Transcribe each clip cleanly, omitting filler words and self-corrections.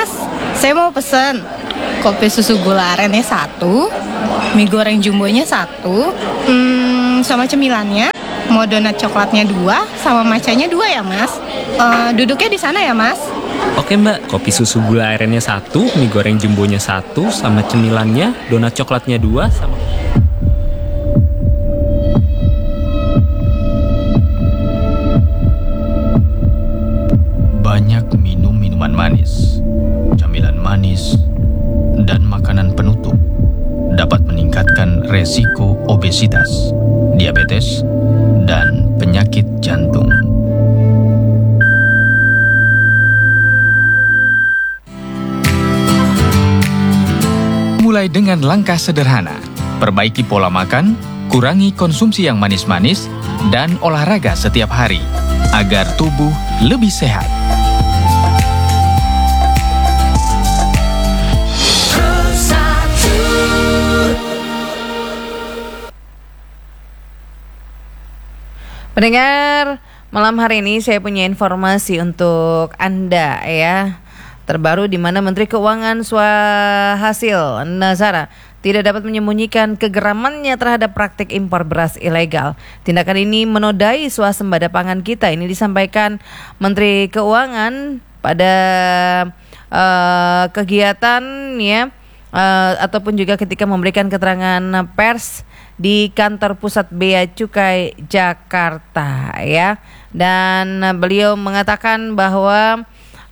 Mas, saya mau pesen kopi susu gula arennya 1, mie goreng jumbonya 1, sama cemilannya. Mau donat coklatnya 2, sama matchanya 2 ya Mas. Duduknya di sana ya Mas. Oke Mbak, kopi susu gula arennya 1, mie goreng jumbonya 1, sama cemilannya, donat coklatnya 2, sama... Banyak minum minuman manis, camilan manis, dan makanan penutup dapat meningkatkan resiko obesitas, diabetes, dan penyakit jantung. Mulai dengan langkah sederhana, perbaiki pola makan, kurangi konsumsi yang manis-manis, dan olahraga setiap hari, agar tubuh lebih sehat. Pendengar, malam hari ini saya punya informasi untuk Anda ya. Terbaru di mana Menteri Keuangan Swahasil Nazara tidak dapat menyembunyikan kegeramannya terhadap praktik impor beras ilegal. Tindakan ini menodai swasembada pangan kita. Ini disampaikan Menteri Keuangan pada kegiatan ya ataupun juga ketika memberikan keterangan pers di kantor pusat Bea Cukai Jakarta ya. Dan beliau mengatakan bahwa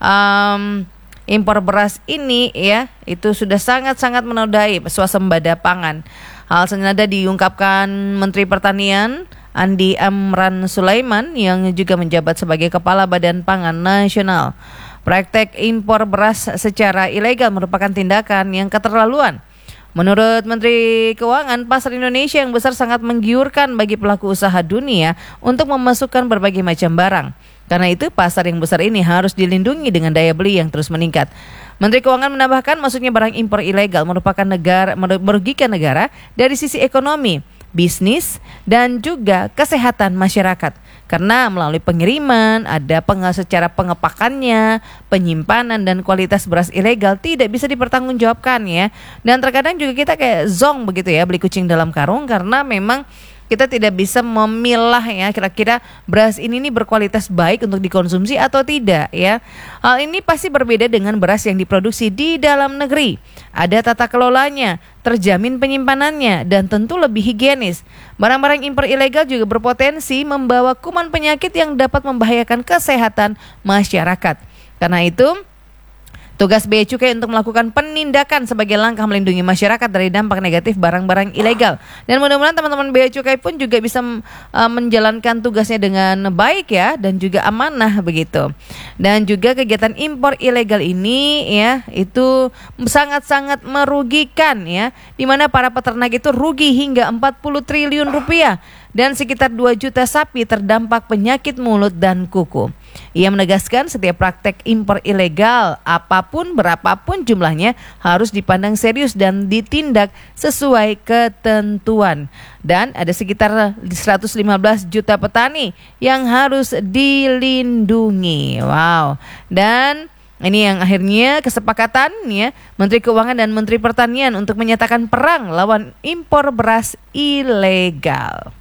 impor beras ini ya itu sudah sangat-sangat menodai swasembada pangan. Hal senada diungkapkan Menteri Pertanian Andi Amran Sulaiman yang juga menjabat sebagai Kepala Badan Pangan Nasional. Praktek impor beras secara ilegal merupakan tindakan yang keterlaluan. Menurut Menteri Keuangan, pasar Indonesia yang besar sangat menggiurkan bagi pelaku usaha dunia untuk memasukkan berbagai macam barang. Karena itu, pasar yang besar ini harus dilindungi dengan daya beli yang terus meningkat. Menteri Keuangan menambahkan, maksudnya barang impor ilegal merugikan negara dari sisi ekonomi, bisnis, dan juga kesehatan masyarakat. Karena melalui pengiriman, ada secara pengepakannya, penyimpanan, dan kualitas beras ilegal tidak bisa dipertanggungjawabkan ya. Dan terkadang juga kita kayak zong begitu ya, beli kucing dalam karung karena memang kita tidak bisa memilah ya kira-kira beras ini nih berkualitas baik untuk dikonsumsi atau tidak ya. Hal ini pasti berbeda dengan beras yang diproduksi di dalam negeri. Ada tata kelolanya, terjamin penyimpanannya, dan tentu lebih higienis. Barang-barang impor ilegal juga berpotensi membawa kuman penyakit yang dapat membahayakan kesehatan masyarakat. Karena itu, tugas Bea Cukai untuk melakukan penindakan sebagai langkah melindungi masyarakat dari dampak negatif barang-barang ilegal. Dan mudah-mudahan teman-teman Bea Cukai pun juga bisa menjalankan tugasnya dengan baik ya, dan juga amanah begitu. Dan juga kegiatan impor ilegal ini ya, itu sangat-sangat merugikan ya, di mana para peternak itu rugi hingga 40 triliun rupiah. Dan sekitar 2 juta sapi terdampak penyakit mulut dan kuku. Ia menegaskan setiap praktek impor ilegal apapun berapapun jumlahnya harus dipandang serius dan ditindak sesuai ketentuan. Dan ada sekitar 115 juta petani yang harus dilindungi. Wow. Dan ini yang akhirnya kesepakatan ya Menteri Keuangan dan Menteri Pertanian untuk menyatakan perang lawan impor beras ilegal.